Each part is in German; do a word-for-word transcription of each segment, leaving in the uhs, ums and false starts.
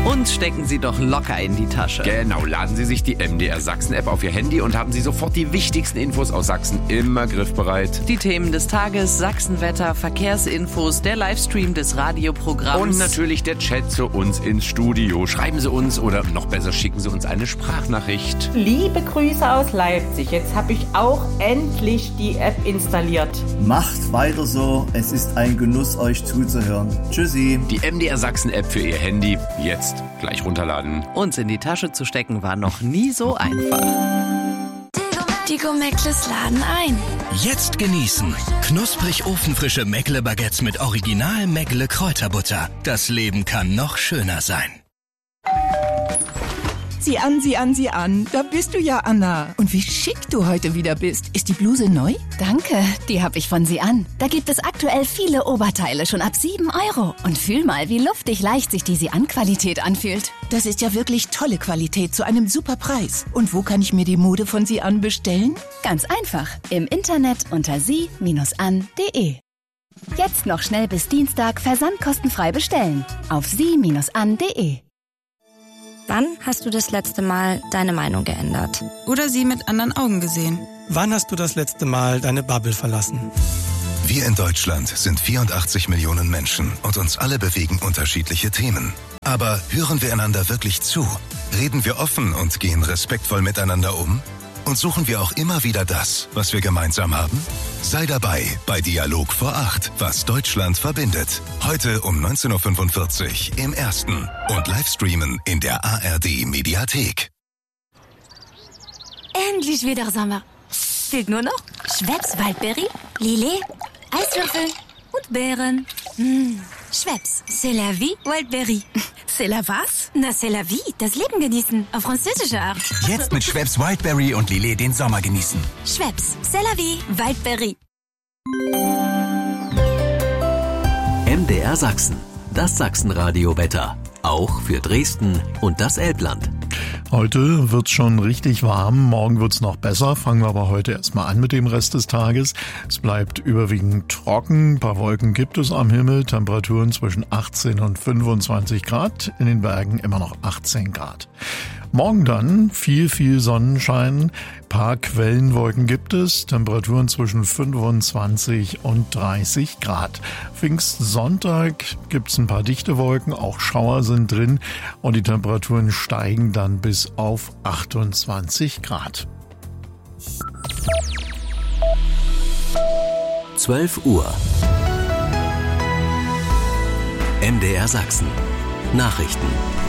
Und stecken Sie doch locker in die Tasche. Genau, laden Sie sich die M D R Sachsen-App auf Ihr Handy und haben Sie sofort die wichtigsten Infos aus Sachsen immer griffbereit. Die Themen des Tages, Sachsenwetter, Verkehrsinfos, der Livestream des Radioprogramms. Und natürlich der Chat zu uns ins Studio. Schreiben Sie uns oder noch besser schicken Sie uns eine Sprachnachricht. Liebe Grüße aus Leipzig. Jetzt habe ich auch endlich die App installiert. Macht weiter so. Es ist ein Genuss, euch zuzuhören. Tschüssi. Die M D R Sachsen-App für Ihr Handy. Jetzt gleich runterladen. Uns in die Tasche zu stecken war noch nie so einfach. Die Go-Meckles laden ein. Jetzt genießen. Knusprig ofenfrische Meckle-Baguettes mit Original Meckle Kräuterbutter. Das Leben kann noch schöner sein. Sieh an, sieh an, sieh an. Da bist du ja, Anna. Und wie schick du heute wieder bist. Ist die Bluse neu? Danke, die habe ich von Sie an. Da gibt es aktuell viele Oberteile schon ab sieben Euro. Und fühl mal, wie luftig leicht sich die Sie an Qualität anfühlt. Das ist ja wirklich tolle Qualität zu einem super Preis. Und wo kann ich mir die Mode von Sie an bestellen? Ganz einfach. Im Internet unter sie an punkt de. Jetzt noch schnell bis Dienstag versandkostenfrei bestellen. Auf sie an punkt de. Wann hast du das letzte Mal deine Meinung geändert? Oder sie mit anderen Augen gesehen? Wann hast du das letzte Mal deine Bubble verlassen? Wir in Deutschland sind vierundachtzig Millionen Menschen und uns alle bewegen unterschiedliche Themen. Aber hören wir einander wirklich zu? Reden wir offen und gehen respektvoll miteinander um? Und suchen wir auch immer wieder das, was wir gemeinsam haben? Sei dabei bei Dialog vor acht, was Deutschland verbindet. Heute um neunzehn Uhr fünfundvierzig im Ersten und Livestreamen in der A R D-Mediathek. Endlich wieder Sommer. Fehlt nur noch Schweppes Waldberry, Lillet, Eiswürfel und Beeren. Mmh. Schweppes, c'est la vie, Wildberry. C'est la was? Na, c'est la vie, das Leben genießen, auf französische Art. Jetzt mit Schweppes Wildberry und Lillet den Sommer genießen. Schweppes, c'est la vie, Wildberry. M D R Sachsen, das Sachsenradio-Wetter. Auch für Dresden und das Elbland. Heute wird's schon richtig warm, morgen wird's noch besser. Fangen wir aber heute erstmal an mit dem Rest des Tages. Es bleibt überwiegend trocken, ein paar Wolken gibt es am Himmel, Temperaturen zwischen achtzehn und fünfundzwanzig Grad, in den Bergen immer noch achtzehn Grad. Morgen dann viel, viel Sonnenschein, paar Quellenwolken gibt es, Temperaturen zwischen fünfundzwanzig und dreißig Grad. Pfingstsonntag gibt's ein paar dichte Wolken, auch Schauer sind drin und die Temperaturen steigen dann bis auf achtundzwanzig Grad. zwölf Uhr. M D R Sachsen. Nachrichten.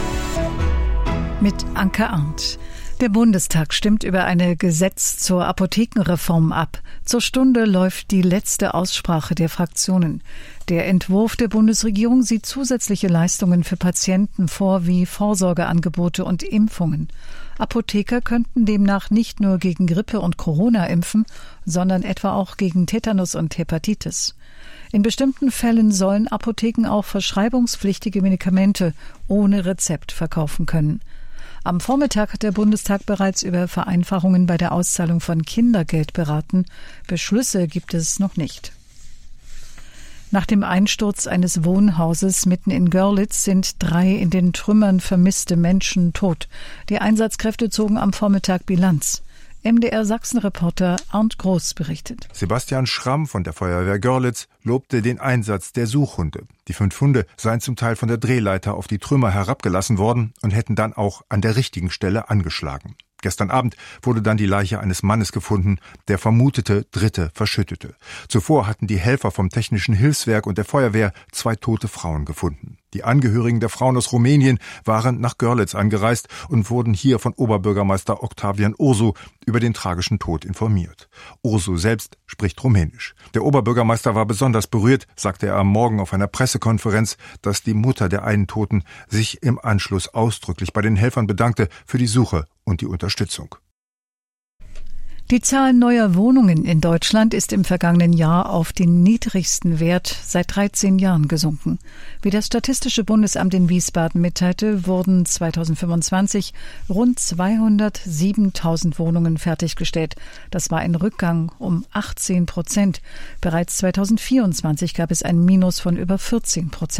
Mit Anke Arndt. Der Bundestag stimmt über ein Gesetz zur Apothekenreform ab. Zur Stunde läuft die letzte Aussprache der Fraktionen. Der Entwurf der Bundesregierung sieht zusätzliche Leistungen für Patienten vor, wie Vorsorgeangebote und Impfungen. Apotheker könnten demnach nicht nur gegen Grippe und Corona impfen, sondern etwa auch gegen Tetanus und Hepatitis. In bestimmten Fällen sollen Apotheken auch verschreibungspflichtige Medikamente ohne Rezept verkaufen können. Am Vormittag hat der Bundestag bereits über Vereinfachungen bei der Auszahlung von Kindergeld beraten. Beschlüsse gibt es noch nicht. Nach dem Einsturz eines Wohnhauses mitten in Görlitz sind drei in den Trümmern vermisste Menschen tot. Die Einsatzkräfte zogen am Vormittag Bilanz. M D R Sachsen-Reporter Arndt Groß berichtet. Sebastian Schramm von der Feuerwehr Görlitz lobte den Einsatz der Suchhunde. Die fünf Hunde seien zum Teil von der Drehleiter auf die Trümmer herabgelassen worden und hätten dann auch an der richtigen Stelle angeschlagen. Gestern Abend wurde dann die Leiche eines Mannes gefunden, der vermutete Dritte verschüttete. Zuvor hatten die Helfer vom Technischen Hilfswerk und der Feuerwehr zwei tote Frauen gefunden. Die Angehörigen der Frauen aus Rumänien waren nach Görlitz angereist und wurden hier von Oberbürgermeister Octavian Ursu über den tragischen Tod informiert. Ursu selbst spricht Rumänisch. Der Oberbürgermeister war besonders berührt, sagte er am Morgen auf einer Pressekonferenz, dass die Mutter der einen Toten sich im Anschluss ausdrücklich bei den Helfern bedankte für die Suche und die Unterstützung. Die Zahl neuer Wohnungen in Deutschland ist im vergangenen Jahr auf den niedrigsten Wert seit dreizehn Jahren gesunken. Wie das Statistische Bundesamt in Wiesbaden mitteilte, wurden zweitausendfünfundzwanzig rund zweihundertsiebentausend Wohnungen fertiggestellt. Das war ein Rückgang um achtzehn Prozent. Bereits zweitausendvierundzwanzig gab es ein Minus von über vierzehn Prozent.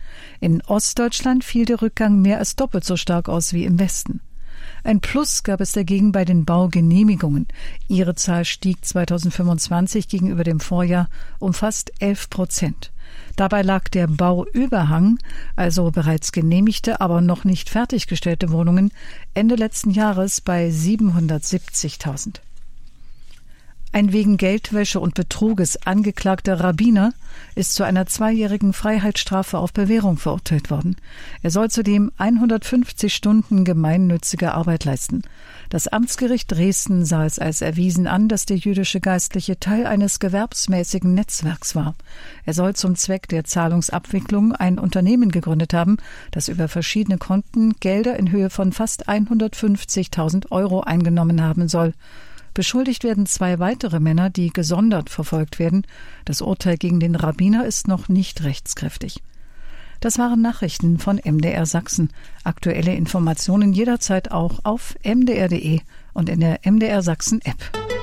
In Ostdeutschland fiel der Rückgang mehr als doppelt so stark aus wie im Westen. Ein Plus gab es dagegen bei den Baugenehmigungen. Ihre Zahl stieg zweitausendfünfundzwanzig gegenüber dem Vorjahr um fast elf Prozent. Dabei lag der Bauüberhang, also bereits genehmigte, aber noch nicht fertiggestellte Wohnungen, Ende letzten Jahres bei siebenhundertsiebzigtausend. Ein wegen Geldwäsche und Betruges angeklagter Rabbiner ist zu einer zweijährigen Freiheitsstrafe auf Bewährung verurteilt worden. Er soll zudem hundertfünfzig Stunden gemeinnützige Arbeit leisten. Das Amtsgericht Dresden sah es als erwiesen an, dass der jüdische Geistliche Teil eines gewerbsmäßigen Netzwerks war. Er soll zum Zweck der Zahlungsabwicklung ein Unternehmen gegründet haben, das über verschiedene Konten Gelder in Höhe von fast hundertfünfzigtausend Euro eingenommen haben soll. Beschuldigt werden zwei weitere Männer, die gesondert verfolgt werden. Das Urteil gegen den Rabbiner ist noch nicht rechtskräftig. Das waren Nachrichten von M D R Sachsen. Aktuelle Informationen jederzeit auch auf m d r punkt d e und in der M D R Sachsen App.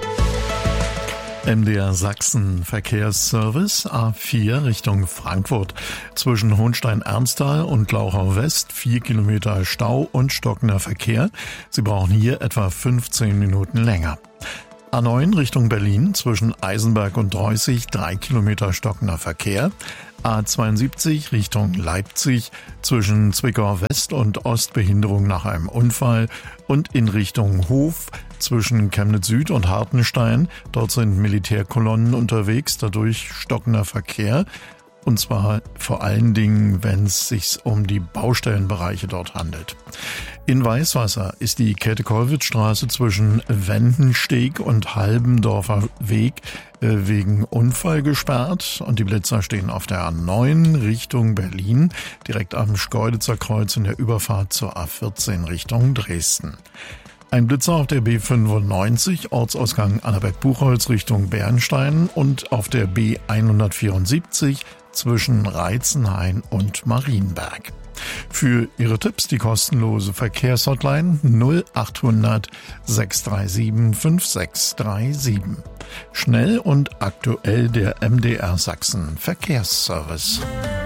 M D R Sachsen Verkehrsservice A vier Richtung Frankfurt. Zwischen Hohenstein-Ernsthal und Glauchau West vier Kilometer Stau und stockender Verkehr. Sie brauchen hier etwa fünfzehn Minuten länger. A neun Richtung Berlin zwischen Eisenberg und Dreußig drei Kilometer stockender Verkehr. A zweiundsiebzig Richtung Leipzig zwischen Zwickau West und Ost Behinderung nach einem Unfall und in Richtung Hof zwischen Chemnitz Süd und Hartenstein. Dort sind Militärkolonnen unterwegs, dadurch stockender Verkehr. Und zwar vor allen Dingen, wenn es sich um die Baustellenbereiche dort handelt. In Weißwasser ist die Käthe-Kollwitz-Straße zwischen Wendensteg und Halbendorfer Weg wegen Unfall gesperrt. Und die Blitzer stehen auf der A neun Richtung Berlin, direkt am Schkeuditzer Kreuz in der Überfahrt zur A vierzehn Richtung Dresden. Ein Blitzer auf der B fünfundneunzig, Ortsausgang Annaberg-Buchholz Richtung Bernstein und auf der B hundertvierundsiebzig zwischen Reitzenhain und Marienberg. Für Ihre Tipps die kostenlose Verkehrshotline null achthundert sechs drei sieben fünf sechs drei sieben. Schnell und aktuell der M D R Sachsen Verkehrsservice.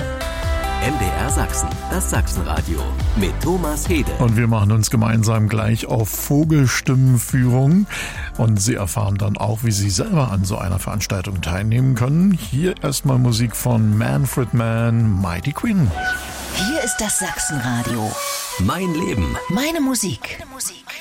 M D R Sachsen, das Sachsenradio mit Thomas Hede. Und wir machen uns gemeinsam gleich auf Vogelstimmenführung und Sie erfahren dann auch, wie Sie selber an so einer Veranstaltung teilnehmen können. Hier erstmal Musik von Manfred Mann, Mighty Quinn. Hier ist das Sachsenradio. Mein Leben. Meine Musik.